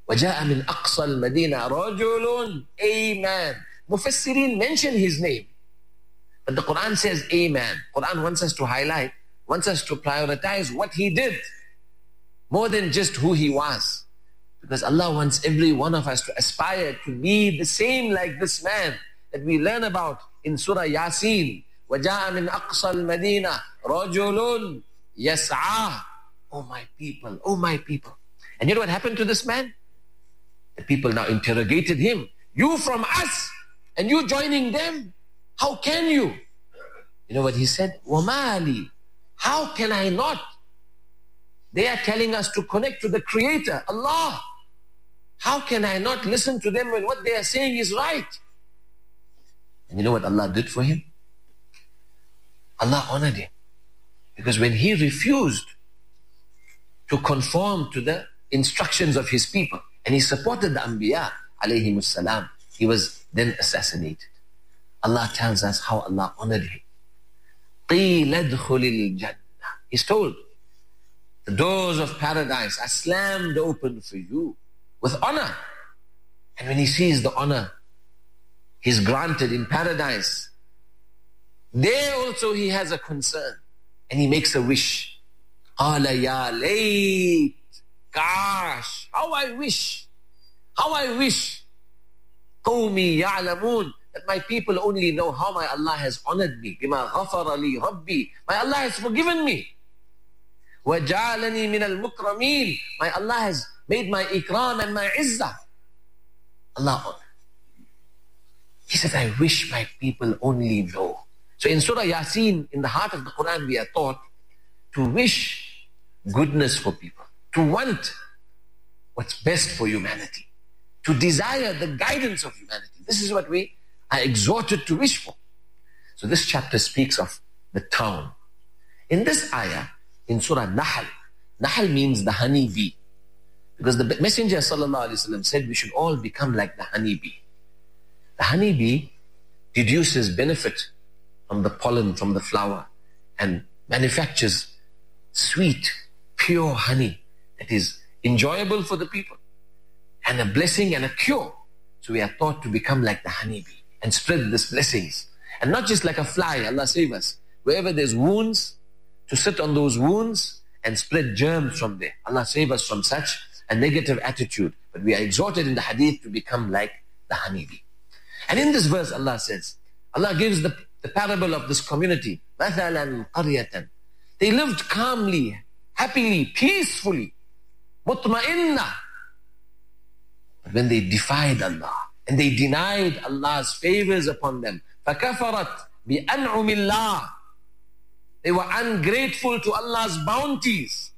وَجَاءَ مِنْ أَقْصَى الْمَدِينَةِ رَجُلٌ, a man. Mufassirin mention his name. But the Quran says a man. Quran wants us to highlight, wants us to prioritize what he did, more than just who he was. Because Allah wants every one of us to aspire to be the same like this man that we learn about in Surah Yasin. وَجَاءَ مِنْ أَقْصَى الْمَدِينَةِ رَجُلٌ يَسْعَى. Oh my people, oh my people. And you know what happened to this man? The people now interrogated him. You from us, and you joining them? How can you? You know what he said? وَمَالِي. How can I not? They are telling us to connect to the Creator, Allah. How can I not listen to them when what they are saying is right? And you know what Allah did for him? Allah honored him. Because when he refused to conform to the instructions of his people, and he supported the Anbiya, alayhimus salam, he was then assassinated. Allah tells us how Allah honored him. قِيلَ ادْخُلِ الْجَنَّةِ. He's told, the doors of paradise are slammed open for you with honor. And when he sees the honor he's granted in paradise, there also he has a concern. And he makes a wish. قَالَ يَا لَيْتَ. Gosh, how I wish قَوْمِي يَعْلَمُونَ, that my people only know how my Allah has honored me. بِمَا غَفَرَ لِي رَبِّي. My Allah has forgiven me. وَجَعَلَنِي مِنَ الْمُكْرَمِينَ. My Allah has made my ikram and my izzah. Allah honored. He said, I wish my people only know. So in Surah Yasin, in the heart of the Quran, we are taught to wish goodness for people, to want what's best for humanity, to desire the guidance of humanity. This is what we are exhorted to wish for. So this chapter speaks of the town. In this ayah, in Surah Nahl, Nahl means the honey bee. Because the Messenger ﷺ said we should all become like the honey bee. The honey bee deduces benefit from the pollen, from the flower, and manufactures sweet, pure honey that is enjoyable for the people, and a blessing and a cure. So we are taught to become like the honey bee and spread these blessings. And not just like a fly, Allah save us. Wherever there's wounds, to sit on those wounds and spread germs from there. Allah save us from such a negative attitude. But we are exhorted in the hadith to become like the honey bee. And in this verse Allah says, Allah gives the parable of this community. مَثَلًا قَرْيَةً. They lived calmly, happily, peacefully, مُطْمَئِنَّةً. But when they defied Allah and they denied Allah's favors upon them, فَكَفَرَتْ بِأَنْعُمِ اللَّهِ. They were ungrateful to Allah's bounties.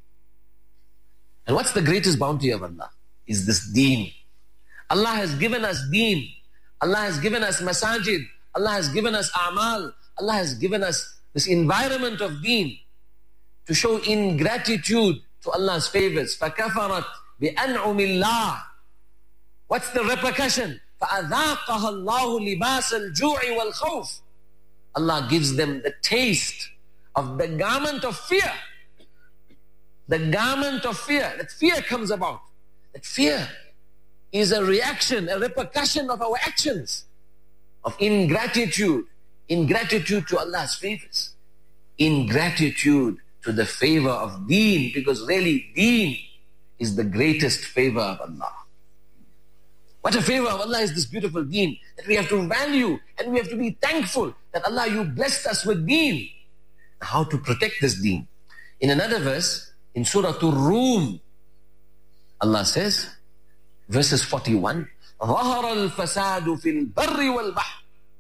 And what's the greatest bounty of Allah? Is this deen. Allah has given us deen. Allah has given us masajid. Allah has given us a'mal. Allah has given us this environment of deen to show ingratitude to Allah's favors. فَكَفَرَتْ بِأَنْعُمِ اللَّهِ. What's the repercussion? فَأَذَاقَهَا اللَّهُ لِبَاسَ الْجُوعِ وَالْخَوْفِ. Allah gives them the taste of the garment of fear. The garment of fear. That fear comes about. That fear is a reaction, a repercussion of our actions, of ingratitude. Ingratitude to Allah's favors. Ingratitude to the favor of deen, because really deen is the greatest favor of Allah. What a favor of Allah is this beautiful deen that we have to value, and we have to be thankful that Allah, you blessed us with deen. How to protect this deen? In another verse, in Surah Ar-Rum, Allah says, verses 41, ظَهَرَ الْفَسَادُ فِي الْبَرِّ وَالْبَحْرِ.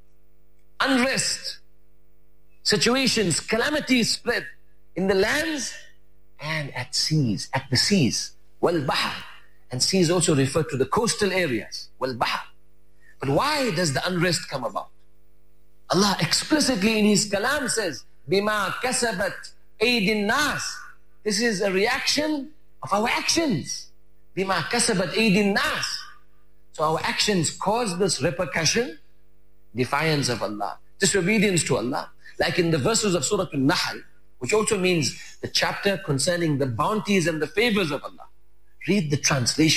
Unrest, situations, calamities spread in the lands and at seas, at the seas. وَالْبَحْرِ. And seas also refer to the coastal areas. وَالْبَحْرِ. But why does the unrest come about? Allah explicitly in His kalam says, بِمَا كَسَبَتْ أَيْدِ النَّاسِ. This is a reaction of our actions. بِمَا كَسَبَتْ أَيْدِ النَّاسِ. So our actions cause this repercussion, defiance of Allah, disobedience to Allah. Like in the verses of Surah An-Nahl, which also means the chapter concerning the bounties and the favors of Allah. Read the translation.